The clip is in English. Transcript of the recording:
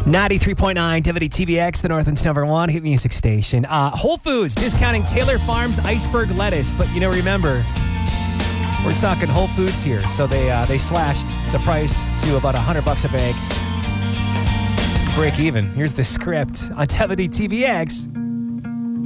93.9 WTVX, the Northland's number one hit music station. Whole Foods discounting Taylor Farms iceberg lettuce, but remember, we're talking Whole Foods here, so they slashed the price to about $100 a bag. Break even. Here's the script on WTVX.